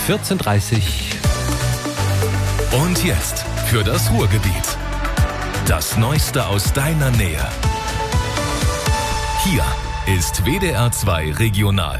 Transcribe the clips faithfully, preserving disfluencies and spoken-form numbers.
vierzehn Uhr dreißig. Und jetzt für das Ruhrgebiet. Das Neueste aus deiner Nähe. Hier ist W D R zwei Regional.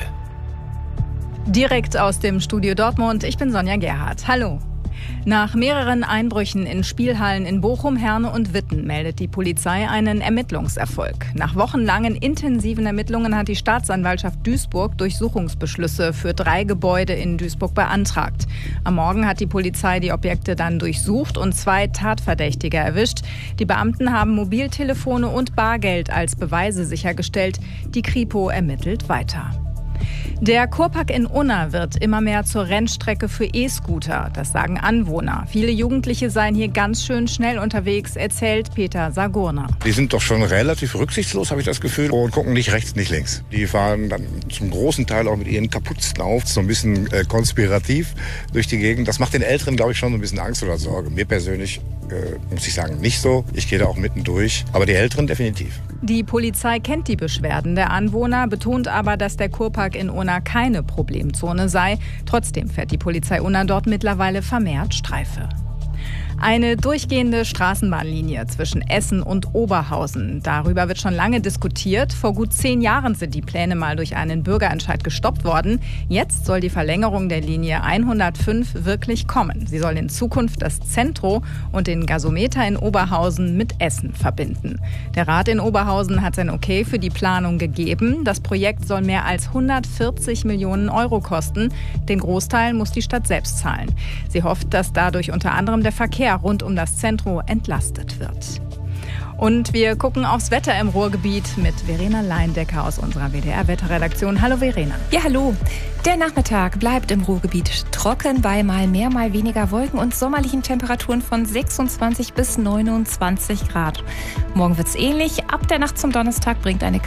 Direkt aus dem Studio Dortmund, ich bin Sonja Gerhardt. Hallo. Nach mehreren Einbrüchen in Spielhallen in Bochum, Herne und Witten meldet die Polizei einen Ermittlungserfolg. Nach wochenlangen intensiven Ermittlungen hat die Staatsanwaltschaft Duisburg Durchsuchungsbeschlüsse für drei Gebäude in Duisburg beantragt. Am Morgen hat die Polizei die Objekte dann durchsucht und zwei Tatverdächtige erwischt. Die Beamten haben Mobiltelefone und Bargeld als Beweise sichergestellt. Die Kripo ermittelt weiter. Der Kurpark in Unna wird immer mehr zur Rennstrecke für E-Scooter, das sagen Anwohner. Viele Jugendliche seien hier ganz schön schnell unterwegs, erzählt Peter Sagurner. Die sind doch schon relativ rücksichtslos, habe ich das Gefühl, und gucken nicht rechts, nicht links. Die fahren dann zum großen Teil auch mit ihren Kapuzen auf, so ein bisschen äh, konspirativ durch die Gegend. Das macht den Älteren, glaube ich, schon so ein bisschen Angst oder Sorge. Mir persönlich, äh, muss ich sagen, nicht so. Ich gehe da auch mitten durch, aber die Älteren definitiv. Die Polizei kennt die Beschwerden der Anwohner, betont aber, dass der Kurpark in Unna keine Problemzone sei. Trotzdem fährt die Polizei Unna dort mittlerweile vermehrt Streife. Eine durchgehende Straßenbahnlinie zwischen Essen und Oberhausen. Darüber wird schon lange diskutiert. Vor gut zehn Jahren sind die Pläne mal durch einen Bürgerentscheid gestoppt worden. Jetzt soll die Verlängerung der Linie hundertfünf wirklich kommen. Sie soll in Zukunft das Zentro und den Gasometer in Oberhausen mit Essen verbinden. Der Rat in Oberhausen hat sein Okay für die Planung gegeben. Das Projekt soll mehr als hundertvierzig Millionen Euro kosten. Den Großteil muss die Stadt selbst zahlen. Sie hofft, dass dadurch unter anderem der Verkehr rund um das Zentrum entlastet wird. Und wir gucken aufs Wetter im Ruhrgebiet mit Verena Leindecker aus unserer W D R-Wetterredaktion. Hallo Verena. Ja, hallo. Der Nachmittag bleibt im Ruhrgebiet trocken bei mal mehr, mal weniger Wolken und sommerlichen Temperaturen von sechsundzwanzig bis neunundzwanzig Grad. Morgen wird's ähnlich. Ab der Nacht zum Donnerstag bringt eine